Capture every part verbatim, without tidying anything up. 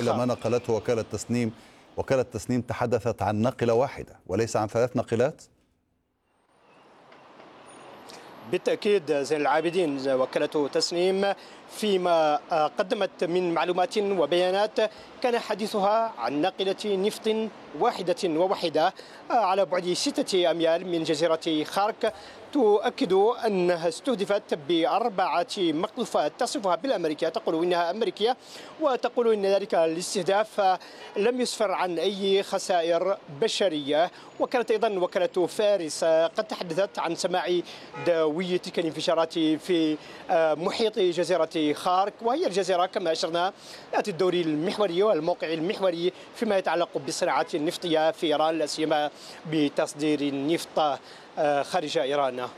إلى ما نقلته وكالة تسنيم. وكالة تسنيم تحدثت عن ناقلة واحدة وليس عن ثلاث ناقلات. بالتأكيد زين العابدين، وكالة تسنيم فيما قدمت من معلومات وبيانات كان حديثها عن ناقلة نفط واحدة وواحدة على بعد ستة أميال من جزيرة خارك، تؤكد أنها استهدفت بأربعة مقذوفات تصفها بالأمريكية، تقول إنها أمريكية، وتقول إن ذلك الاستهداف لم يسفر عن أي خسائر بشرية. وكانت أيضا وكالة فارس قد تحدثت عن سماع دوية تلك الانفجارات في محيط جزيرة خارك، وهي الجزيرة كما أشرنا ذات الدور المحوري والموقع المحوري فيما يتعلق بالصناعات النفطية في إيران، لا سيما بتصدير النفط خارج إيران.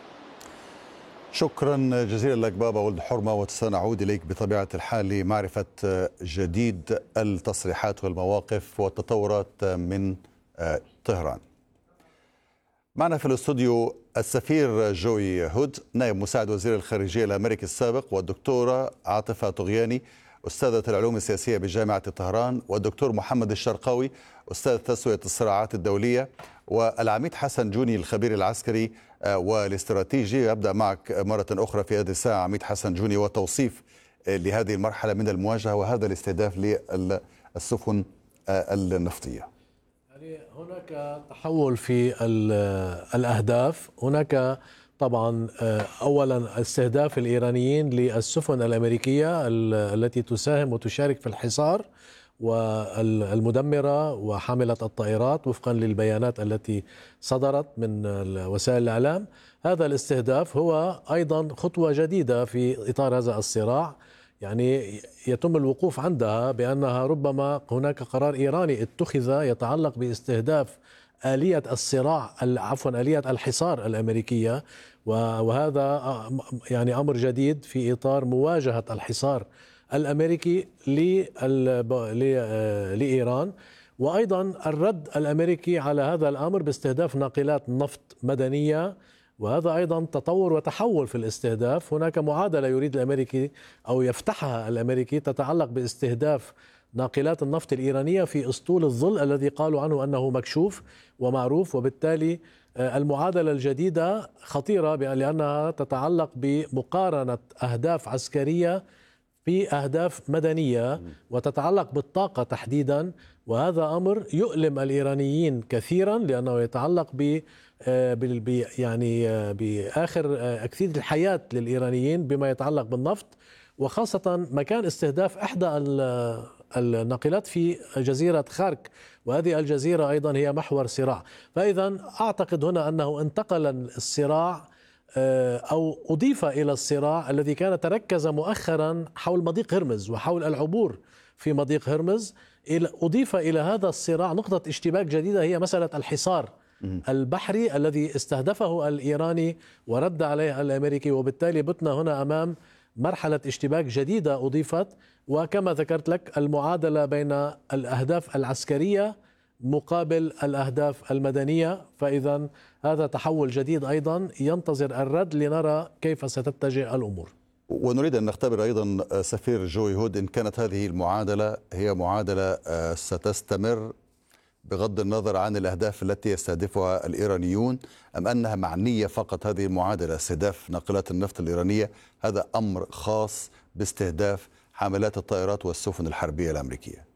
شكرا جزيلا لك بابا ولد حرمة، وسنعود إليك بطبيعة الحال لمعرفة جديد التصريحات والمواقف والتطورات من طهران. معنا في الاستوديو السفير جوي هود نائب مساعد وزير الخارجية الأمريكي السابق، والدكتورة عاطفة طغياني أستاذة العلوم السياسية بجامعة طهران، والدكتور محمد الشرقاوي أستاذ تسوية الصراعات الدولية، والعميد حسن جوني الخبير العسكري والاستراتيجي. أبدأ معك مرة أخرى في هذه الساعة عميد حسن جوني، وتوصيف لهذه المرحلة من المواجهة وهذا الاستهداف للسفن النفطية. يعني هناك تحول في الأهداف. هناك طبعا أولا استهداف الإيرانيين للسفن الأمريكية التي تساهم وتشارك في الحصار والمدمرة وحاملة الطائرات وفقا للبيانات التي صدرت من وسائل الإعلام. هذا الاستهداف هو أيضا خطوة جديدة في إطار هذا الصراع، يعني يتم الوقوف عندها بأنها ربما هناك قرار إيراني اتخذ يتعلق باستهداف آلية الصراع عفوا آلية الحصار الأمريكية، وهذا يعني أمر جديد في إطار مواجهة الحصار الأمريكي لإيران، وأيضا الرد الأمريكي على هذا الأمر باستهداف ناقلات نفط مدنية، وهذا أيضا تطور وتحول في الاستهداف. هناك معادلة يريد الأمريكي أو يفتحها الأمريكي تتعلق باستهداف ناقلات النفط الإيرانية في أسطول الظل الذي قالوا عنه أنه مكشوف ومعروف، وبالتالي المعادلة الجديدة خطيرة لأنها تتعلق بمقارنة أهداف عسكرية بأهداف مدنية وتتعلق بالطاقة تحديدا، وهذا أمر يؤلم الإيرانيين كثيرا لأنه يتعلق ب يعني بآخر أكسيد الحياة للإيرانيين بما يتعلق بالنفط، وخاصة مكان استهداف إحدى الناقلات في جزيرة خارك، وهذه الجزيرة أيضا هي محور صراع. فإذا أعتقد هنا أنه انتقل الصراع أو أضيف إلى الصراع الذي كان تركز مؤخرا حول مضيق هرمز وحول العبور في مضيق هرمز، أضيف إلى هذا الصراع نقطة اشتباك جديدة هي مسألة الحصار البحري الذي استهدفه الإيراني ورد عليه الأمريكي، وبالتالي بتنا هنا أمام مرحلة اشتباك جديدة أضيفت. وكما ذكرت لك المعادلة بين الأهداف العسكرية مقابل الأهداف المدنية، فإذا هذا تحول جديد أيضا ينتظر الرد لنرى كيف ستتجه الأمور. ونريد أن نختبر أيضا سفير جوي هود إن كانت هذه المعادلة هي معادلة ستستمر بغض النظر عن الأهداف التي يستهدفها الإيرانيون، أم أنها معنية فقط هذه المعادلة استهداف ناقلات النفط الإيرانية، هذا أمر خاص باستهداف حاملات الطائرات والسفن الحربية الأمريكية.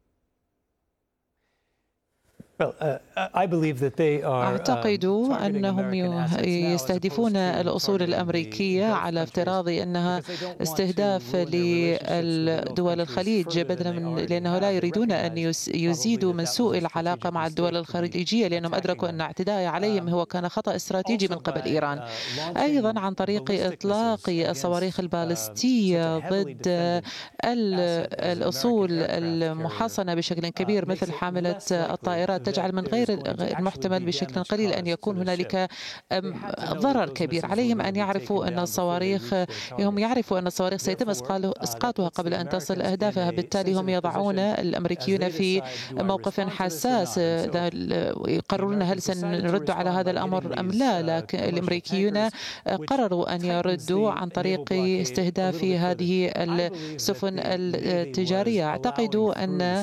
أعتقد أنهم يستهدفون الأصول الأمريكية على افتراض أنها استهداف للدول الخليج بدلا من لأنه لا يريدون أن يزيدوا من سوء العلاقة مع الدول الخليجية، لأنهم أدركوا أن اعتداء عليهم هو كان خطأ استراتيجي من قبل إيران. أيضا عن طريق إطلاق الصواريخ البالستية ضد الأصول المحصنة بشكل كبير مثل حاملة الطائرات تجعل من غير المحتمل بشكل قليل أن يكون هنالك ضرر كبير. عليهم أن يعرفوا أن الصواريخ هم يعرفوا أن الصواريخ سيتم إسقاطها قبل أن تصل أهدافها، بالتالي هم يضعون الأمريكيون في موقف حساس، يقررون هل سنرد على هذا الأمر أم لا. لكن الأمريكيون قرروا أن يردوا عن طريق استهداف هذه السفن التجارية. أعتقد أن